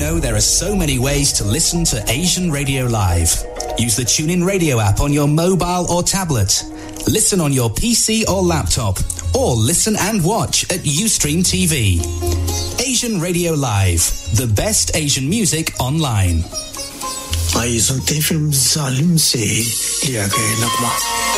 know there are so many ways to listen to Asian Radio Live? Use the TuneIn Radio app on your mobile or tablet. Listen on your PC or laptop. Or listen and watch at Ustream TV. Asian Radio Live, the best Asian music online. आइए सुनते हैं film जालिम से लिया गया नगमा.